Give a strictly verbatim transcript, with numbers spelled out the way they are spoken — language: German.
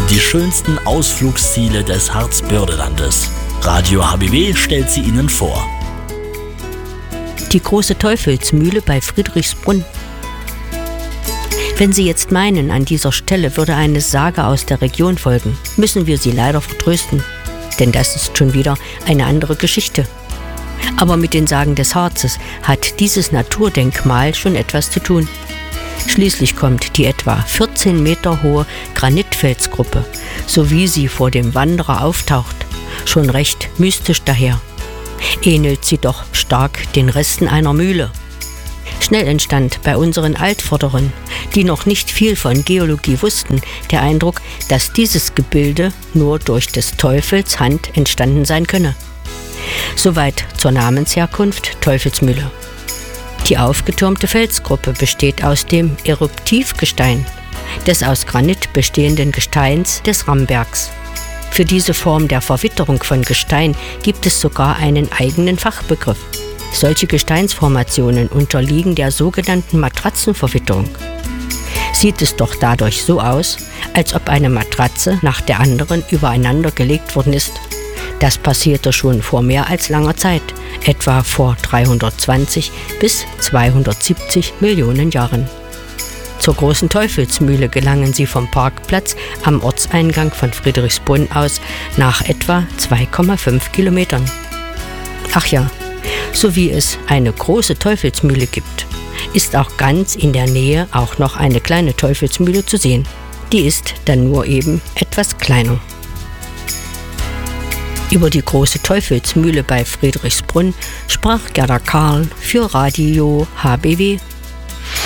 Die schönsten Ausflugsziele des Harzbördelandes. Radio H B W stellt sie Ihnen vor. Die große Teufelsmühle bei Friedrichsbrunn. Wenn Sie jetzt meinen, an dieser Stelle würde eine Sage aus der Region folgen, müssen wir Sie leider vertrösten. Denn das ist schon wieder eine andere Geschichte. Aber mit den Sagen des Harzes hat dieses Naturdenkmal schon etwas zu tun. Schließlich kommt die etwa vierzehn Meter hohe Granitfelsgruppe, so wie sie vor dem Wanderer auftaucht, schon recht mystisch daher. Ähnelt sie doch stark den Resten einer Mühle. Schnell entstand bei unseren Altvorderen, die noch nicht viel von Geologie wussten, der Eindruck, dass dieses Gebilde nur durch des Teufels Hand entstanden sein könne. Soweit zur Namensherkunft Teufelsmühle. Die aufgetürmte Felsgruppe besteht aus dem Eruptivgestein, des aus Granit bestehenden Gesteins des Rambergs. Für diese Form der Verwitterung von Gestein gibt es sogar einen eigenen Fachbegriff. Solche Gesteinsformationen unterliegen der sogenannten Matratzenverwitterung. Sieht es doch dadurch so aus, als ob eine Matratze nach der anderen übereinander gelegt worden ist. Das passierte schon vor mehr als langer Zeit, etwa vor dreihundertzwanzig bis zweihundertsiebzig Millionen Jahren. Zur großen Teufelsmühle gelangen sie vom Parkplatz am Ortseingang von Friedrichsbrunn aus nach etwa zwei Komma fünf Kilometern. Ach ja, so wie es eine große Teufelsmühle gibt, ist auch ganz in der Nähe auch noch eine kleine Teufelsmühle zu sehen. Die ist dann nur eben etwas kleiner. Über die große Teufelsmühle bei Friedrichsbrunn sprach Gerda Karl für Radio H B W.